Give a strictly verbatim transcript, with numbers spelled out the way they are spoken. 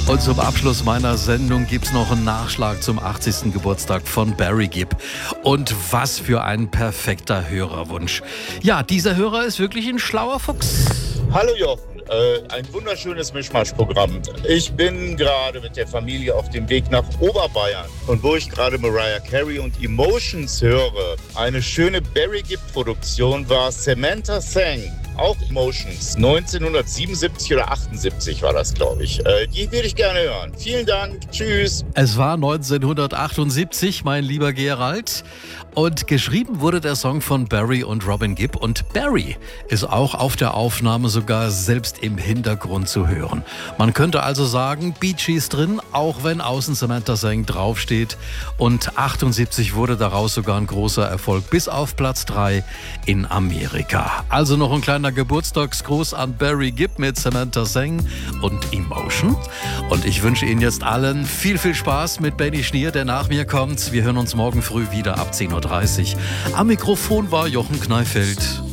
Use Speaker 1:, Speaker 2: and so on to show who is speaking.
Speaker 1: Und zum Abschluss meiner Sendung gibt's noch einen Nachschlag zum achtzigsten Geburtstag von Barry Gibb. Und was für ein perfekter Hörerwunsch. Ja, dieser Hörer ist wirklich ein schlauer Fuchs.
Speaker 2: Hallo Jochen, äh, ein wunderschönes Mischmasch-Programm. Ich bin gerade mit der Familie auf dem Weg nach Oberbayern. Und wo ich gerade Mariah Carey und Emotions höre, eine schöne Barry Gibb-Produktion war Samantha Sang. Auch Emotions. neunzehnhundertsiebenundsiebzig oder achtundsiebzig war das, glaube ich. Äh, die würde ich gerne hören. Vielen Dank. Tschüss.
Speaker 1: Es war neunzehnhundertachtundsiebzig, mein lieber Gerald. Und geschrieben wurde der Song von Barry und Robin Gibb. Und Barry ist auch auf der Aufnahme sogar selbst im Hintergrund zu hören. Man könnte also sagen, Bee Gees drin, auch wenn außen Samantha Sang draufsteht. Und achtundsiebzig wurde daraus sogar ein großer Erfolg, bis auf Platz drei in Amerika. Also noch ein kleiner Geburtstagsgruß an Barry Gibb mit Samantha Sang und Emotion. Und ich wünsche Ihnen jetzt allen viel, viel Spaß mit Benny Schnier, der nach mir kommt. Wir hören uns morgen früh wieder ab zehn Uhr dreißig. Am Mikrofon war Jochen Kneifeld.